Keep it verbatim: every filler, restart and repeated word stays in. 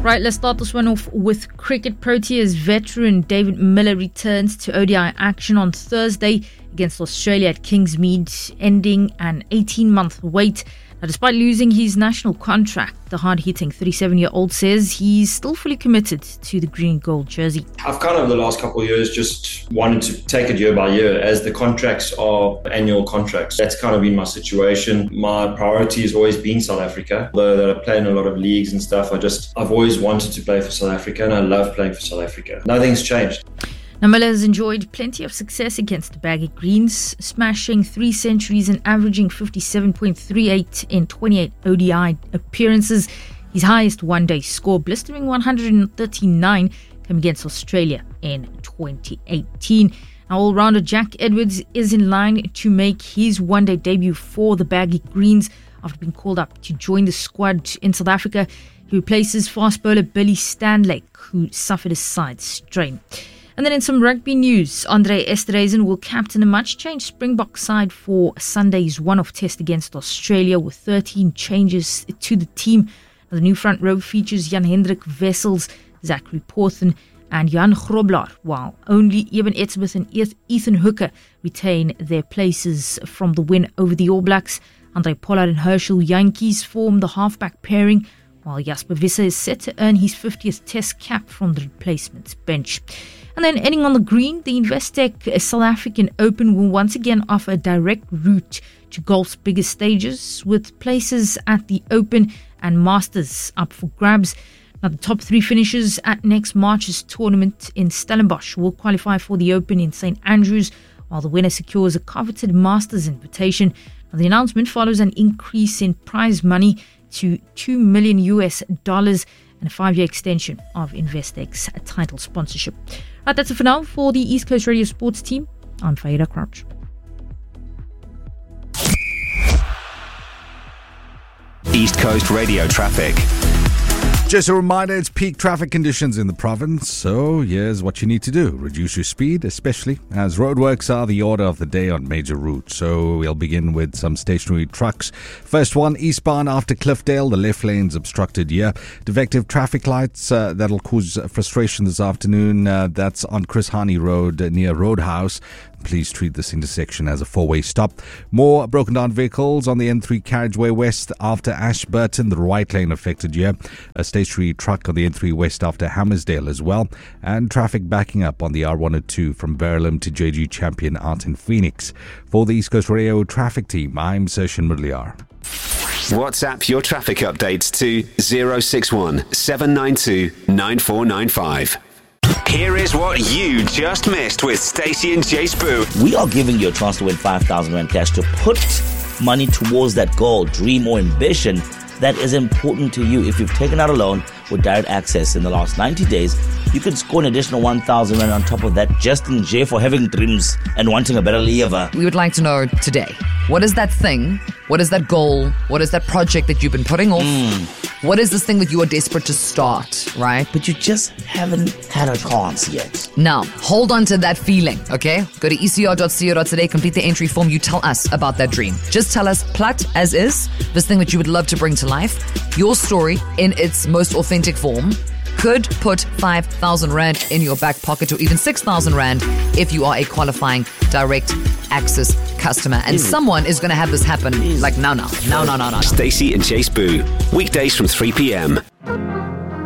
Right, let's start this one off with cricket. Proteas veteran David Miller returns to O D I action on Thursday against Australia at Kingsmead, ending an eighteen-month wait. Now, despite losing his national contract, the hard-hitting thirty-seven-year-old says he's still fully committed to the green and gold jersey. I've kind of the last couple of years just wanted to take it year by year, as the contracts are annual contracts. That's kind of been my situation. My priority has always been South Africa. Although that I play in a lot of leagues and stuff, I just, I've always wanted to play for South Africa, and I love playing for South Africa. Nothing's changed. Now, Miller has enjoyed plenty of success against the Baggy Greens, smashing three centuries and averaging fifty-seven point three eight in twenty-eight O D I appearances. His highest one-day score, blistering one hundred thirty-nine, came against Australia in twenty eighteen. Now, all-rounder Jack Edwards is in line to make his one-day debut for the Baggy Greens after being called up to join the squad in South Africa. He replaces fast bowler Billy Stanlake, who suffered a side strain. And then in some rugby news, Andre Esterhuizen will captain a much-changed Springbok side for Sunday's one-off test against Australia, with thirteen changes to the team. The new front row features Jan-Hendrik Wessels, Zachary Porthen and Jan Grobler, while only Eben Etzebeth and Ethan Hooker retain their places from the win over the All Blacks. Andre Pollard and Herschel Jantjies form the halfback pairing, while Jasper Visser is set to earn his fiftieth test cap from the replacements bench. And then ending on the green, the Investec South African Open will once again offer a direct route to golf's biggest stages, with places at the Open and Masters up for grabs. Now, the top three finishers at next March's tournament in Stellenbosch will qualify for the Open in Saint Andrews, while the winner secures a coveted Masters invitation. Now, the announcement follows an increase in prize money to two million U S dollars and a five-year extension of Investec's title sponsorship. Right, that's it for now. For the East Coast Radio Sports team, I'm Faida Crouch. East Coast Radio traffic. Just a reminder, it's peak traffic conditions in the province, so here's what you need to do. Reduce your speed, especially as roadworks are the order of the day on major routes. So we'll begin with some stationary trucks. First one, eastbound after Cliffdale, the left lane's obstructed here. Defective traffic lights, uh, that'll cause frustration this afternoon. Uh, that's on Chris Hani Road uh, near Roadhouse. Please treat this intersection as a four-way stop. More broken down vehicles on the N three carriageway west after Ashburton, the right lane affected here. A stationary truck on the N three west after Hammersdale as well. And traffic backing up on the R one oh two from Verulam to J G Champion out in Phoenix. For the East Coast Radio traffic team, I'm Sershin Mudliar. WhatsApp your traffic updates to zero six one seven nine two nine four nine five. Here is what you just missed with Stacey and Jay Spoo. We are giving you a chance to win five thousand rand cash to put money towards that goal, dream or ambition that is important to you. If you've taken out a loan with direct access in the last ninety days, you can score an additional one thousand rand on top of that just in J for having dreams and wanting a better life. We would like to know today, what is that thing? What is that goal? What is that project that you've been putting off? Mm. What is this thing that you are desperate to start, right? But you just haven't had a chance yet. Now, hold on to that feeling, okay? Go to e c r dot co dot za, complete the entry form. You tell us about that dream. Just tell us, plat as is, this thing that you would love to bring to life. Your story in its most authentic form could put five thousand rand in your back pocket, or even six thousand rand if you are a qualifying direct access customer. And mm. someone is going to have this happen like now, now, now, now, now, now. Stacey and Jay Spoo, weekdays from three p.m.